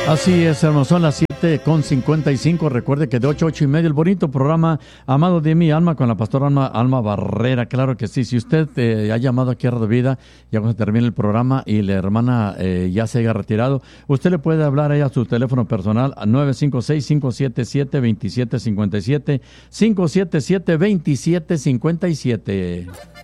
Así es, hermano, son las 7:55. Recuerde que de 8 a 8 y media, el bonito programa Amado de mi alma con la pastora Alma Barrera. Claro que sí. Si usted ha llamado aquí a Radio Vida, ya cuando termine el programa y la hermana ya se haya retirado, usted le puede hablar a ella a su teléfono personal a 956-577-2757, 577-2757.